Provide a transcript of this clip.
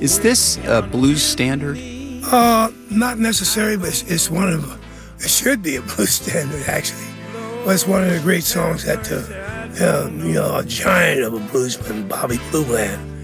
Is this a blues standard? Not necessarily, but it's one of it should be a blues standard actually. Well, it's one of the great songs that a giant of a bluesman, Bobby Blue Bland,